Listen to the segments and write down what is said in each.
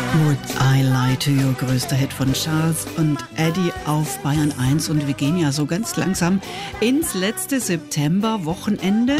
Would I Lie to You, größter Hit von Charles und Eddie auf Bayern 1. Und wir gehen ja so ganz langsam ins letzte September-Wochenende.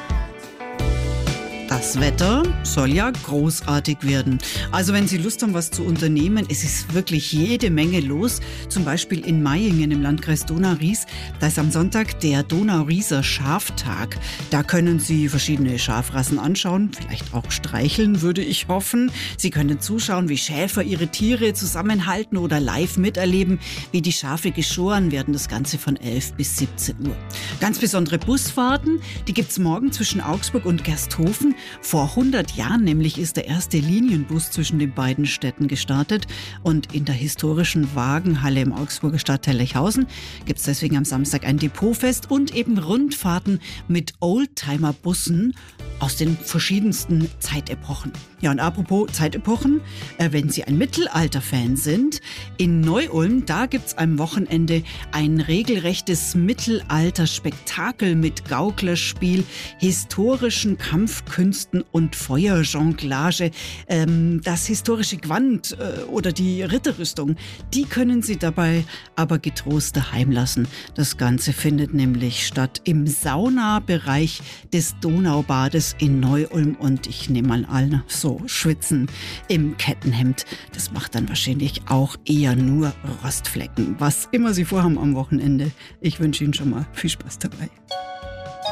Das Wetter soll ja großartig werden. Also wenn Sie Lust haben, was zu unternehmen, es ist wirklich jede Menge los. Zum Beispiel in Meiringen im Landkreis Donau-Ries. Da ist am Sonntag der Donau-Rieser Schaftag. Da können Sie verschiedene Schafrassen anschauen, vielleicht auch streicheln, würde ich hoffen. Sie können zuschauen, wie Schäfer ihre Tiere zusammenhalten oder live miterleben, wie die Schafe geschoren werden. Das Ganze von 11 bis 17 Uhr. Ganz besondere Busfahrten, die gibt's morgen zwischen Augsburg und Gersthofen. Vor 100 Jahren nämlich ist der erste Linienbus zwischen den beiden Städten gestartet. Und in der historischen Wagenhalle im Augsburger Stadtteil Lechhausen gibt es deswegen am Samstag ein Depotfest und eben Rundfahrten mit Oldtimer-Bussen aus den verschiedensten Zeitepochen. Ja, und apropos Zeitepochen, wenn Sie ein Mittelalter-Fan sind, in Neu-Ulm, da gibt's am Wochenende ein regelrechtes Mittelalter-Spektakel mit Gauklerspiel, historischen Kampfkünsten und Feuerjonglage. Das historische Gewand oder die Ritterrüstung, die können Sie dabei aber getrost daheim lassen. Das Ganze findet nämlich statt im Saunabereich des Donaubades in Neu-Ulm und ich nehme mal an, so schwitzen im Kettenhemd. Das macht dann wahrscheinlich auch eher nur Rostflecken. Was immer Sie vorhaben am Wochenende. Ich wünsche Ihnen schon mal viel Spaß dabei.